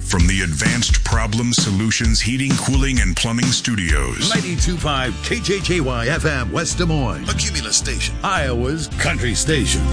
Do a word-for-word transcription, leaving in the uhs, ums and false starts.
from the Advanced Problem Solutions Heating, Cooling, and Plumbing Studios. ninety-two point five K J K Y F M, West Des Moines. A Cumulus station. Iowa's country station.